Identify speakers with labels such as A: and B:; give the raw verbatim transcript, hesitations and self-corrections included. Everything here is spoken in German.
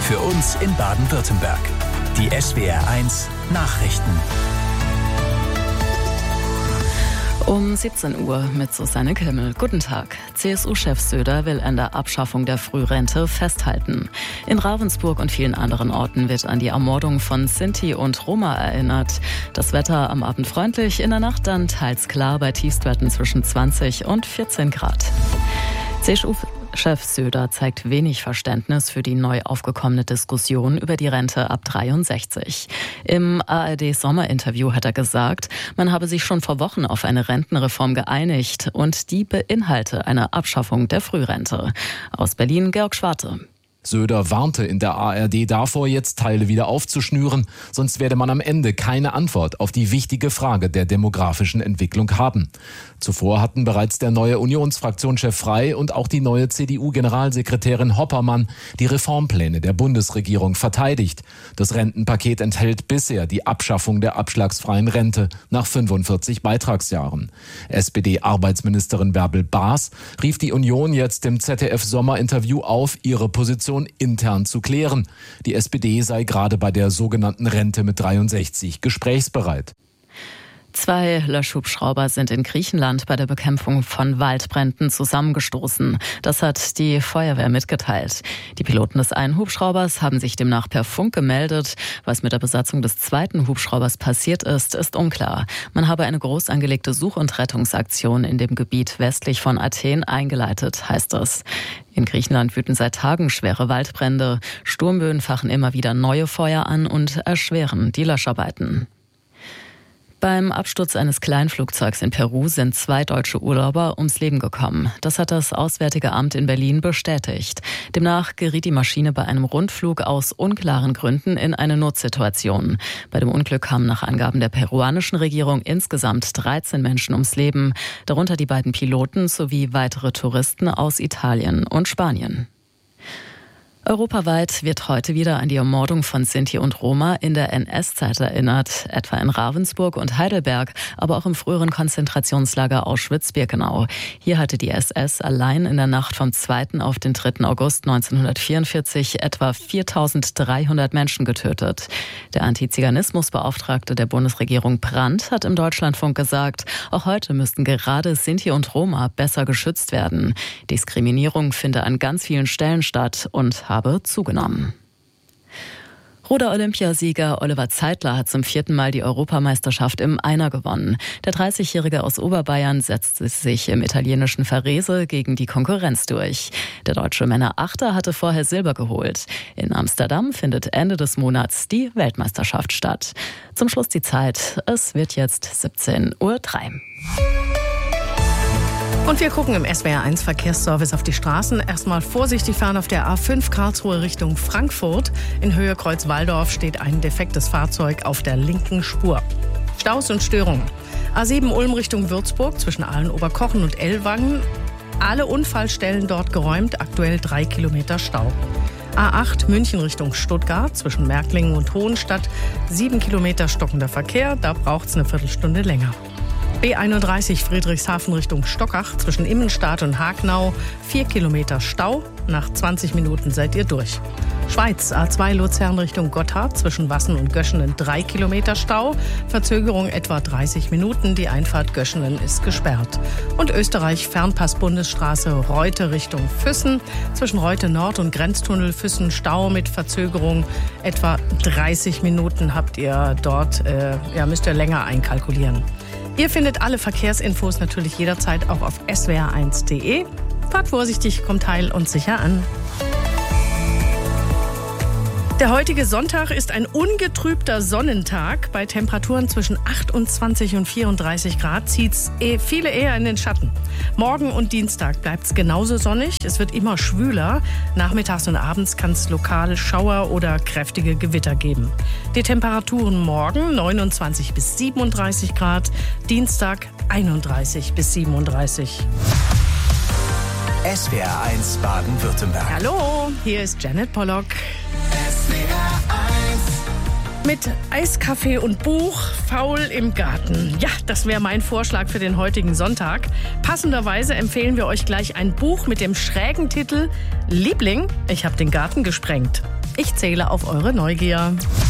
A: Für uns in Baden-Württemberg. Die S W R eins Nachrichten.
B: Um siebzehn Uhr mit Susanne Kimmel. Guten Tag. C S U-Chef Söder will an der Abschaffung der Frührente festhalten. In Ravensburg und vielen anderen Orten wird an die Ermordung von Sinti und Roma erinnert. Das Wetter am Abend freundlich, in der Nacht dann teils klar bei Tiefstwerten zwischen zwanzig und vierzehn Grad. C S U-Chef Söder zeigt wenig Verständnis für die neu aufgekommene Diskussion über die Rente ab dreiundsechzig. Im A R D-Sommerinterview hat er gesagt, man habe sich schon vor Wochen auf eine Rentenreform geeinigt und die beinhalte eine Abschaffung der Frührente. Aus Berlin Georg Schwarte.
C: Söder warnte in der A R D davor, jetzt Teile wieder aufzuschnüren, sonst werde man am Ende keine Antwort auf die wichtige Frage der demografischen Entwicklung haben. Zuvor hatten bereits der neue Unionsfraktionschef Frey und auch die neue C D U-Generalsekretärin Hoppermann die Reformpläne der Bundesregierung verteidigt. Das Rentenpaket enthält bisher die Abschaffung der abschlagsfreien Rente nach fünfundvierzig Beitragsjahren. S P D-Arbeitsministerin Bärbel Baas rief die Union jetzt im Z D F-Sommerinterview auf, ihre Position intern zu klären. Die S P D sei gerade bei der sogenannten Rente mit dreiundsechzig gesprächsbereit.
B: Zwei Löschhubschrauber sind in Griechenland bei der Bekämpfung von Waldbränden zusammengestoßen. Das hat die Feuerwehr mitgeteilt. Die Piloten des einen Hubschraubers haben sich demnach per Funk gemeldet. Was mit der Besatzung des zweiten Hubschraubers passiert ist, ist unklar. Man habe eine groß angelegte Such- und Rettungsaktion in dem Gebiet westlich von Athen eingeleitet, heißt es. In Griechenland wüten seit Tagen schwere Waldbrände. Sturmböen fachen immer wieder neue Feuer an und erschweren die Löscharbeiten. Beim Absturz eines Kleinflugzeugs in Peru sind zwei deutsche Urlauber ums Leben gekommen. Das hat das Auswärtige Amt in Berlin bestätigt. Demnach geriet die Maschine bei einem Rundflug aus unklaren Gründen in eine Notsituation. Bei dem Unglück kamen nach Angaben der peruanischen Regierung insgesamt dreizehn Menschen ums Leben, darunter die beiden Piloten sowie weitere Touristen aus Italien und Spanien. Europaweit wird heute wieder an die Ermordung von Sinti und Roma in der N S-Zeit erinnert, etwa in Ravensburg und Heidelberg, aber auch im früheren Konzentrationslager Auschwitz-Birkenau. Hier hatte die S S allein in der Nacht vom zweiten auf den dritten August neunzehnhundertvierundvierzig etwa viertausenddreihundert Menschen getötet. Der Antiziganismusbeauftragte der Bundesregierung Brandt hat im Deutschlandfunk gesagt, auch heute müssten gerade Sinti und Roma besser geschützt werden. Diskriminierung finde an ganz vielen Stellen statt und habe zugenommen. Ruder-Olympiasieger Oliver Zeitler hat zum vierten Mal die Europameisterschaft im Einer gewonnen. Der dreißigjährige aus Oberbayern setzte sich im italienischen Varese gegen die Konkurrenz durch. Der deutsche Männerachter hatte vorher Silber geholt. In Amsterdam findet Ende des Monats die Weltmeisterschaft statt. Zum Schluss die Zeit. Es wird jetzt siebzehn Uhr drei.
D: Und wir gucken im S W R eins Verkehrsservice auf die Straßen. Erstmal vorsichtig fahren auf der A fünf Karlsruhe Richtung Frankfurt. In Höhe Kreuz-Walldorf steht ein defektes Fahrzeug auf der linken Spur. Staus und Störungen. A sieben Ulm Richtung Würzburg zwischen Aalen-Oberkochen und Ellwangen. Alle Unfallstellen dort geräumt, aktuell drei Kilometer Stau. A acht München Richtung Stuttgart zwischen Märklingen und Hohenstadt. Sieben Kilometer stockender Verkehr, da braucht es eine Viertelstunde länger. B einunddreißig Friedrichshafen Richtung Stockach zwischen Immenstadt und Hagnau. Vier Kilometer Stau. Nach zwanzig Minuten seid ihr durch. Schweiz A zwei Luzern Richtung Gotthard zwischen Wassen und Göschenen drei Kilometer Stau. Verzögerung etwa dreißig Minuten. Die Einfahrt Göschenen ist gesperrt. Und Österreich Fernpass-Bundesstraße Reute Richtung Füssen. Zwischen Reute Nord und Grenztunnel Füssen Stau mit Verzögerung. Etwa dreißig Minuten habt ihr dort, äh, ja, müsst ihr länger einkalkulieren. Ihr findet alle Verkehrsinfos natürlich jederzeit auch auf S W R eins Punkt de. Fahrt vorsichtig, kommt heil und sicher an. Der heutige Sonntag ist ein ungetrübter Sonnentag. Bei Temperaturen zwischen achtundzwanzig und vierunddreißig Grad zieht's viele eher in den Schatten. Morgen und Dienstag bleibt's genauso sonnig. Es wird immer schwüler. Nachmittags und abends kann es lokal Schauer oder kräftige Gewitter geben. Die Temperaturen morgen neunundzwanzig bis siebenunddreißig Grad, Dienstag einunddreißig bis siebenunddreißig.
A: S W R eins Baden-Württemberg.
D: Hallo, hier ist Janet Pollock.
A: S W R eins
D: Mit Eiskaffee und Buch, faul im Garten. Ja, das wäre mein Vorschlag für den heutigen Sonntag. Passenderweise empfehlen wir euch gleich ein Buch mit dem schrägen Titel Liebling, ich habe den Garten gesprengt. Ich zähle auf eure Neugier.